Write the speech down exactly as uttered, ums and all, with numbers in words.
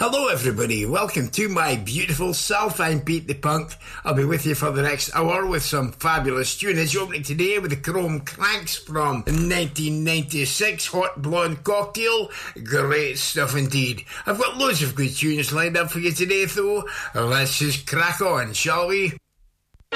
Hello everybody, welcome to my beautiful self. I'm Pete the Punk. I'll be with you for the next hour with some fabulous tunes. Opening today with the Chrome Cranks from nineteen ninety-six, Hot Blonde Cocktail. Great stuff indeed. I've got loads of good tunes lined up for you today though. Let's just crack on, shall we?